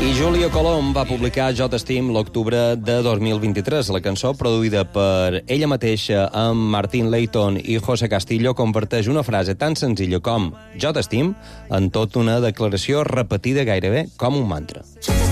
I Julio Colom va publicar Jo t'estim l'octubre de 2023. La cançó, produïda per ella mateixa amb Martin Layton i José Castillo, converteix una frase tan senzilla com Jo t'estim en tot una declaració repetida gairebé com un mantra.